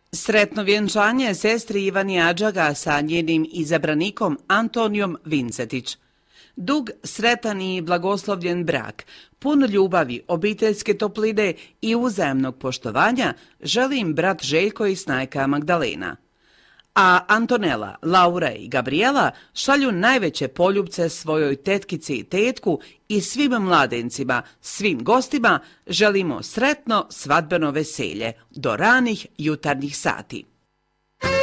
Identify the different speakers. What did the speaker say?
Speaker 1: Sretno vjenčanje sestri Ivani Adžaga sa njenim izabranikom Antonijom Vincetić. Dug, sretan i blagoslovljen brak, pun ljubavi, obiteljske topline i uzajamnog poštovanja želi im brat Željko i snajka Magdalena. A Antonela, Laura i Gabriela šalju najveće poljubce svojoj tetkici i tetku i svim mladencima, svim gostima želimo sretno svadbeno veselje do ranih jutarnjih sati.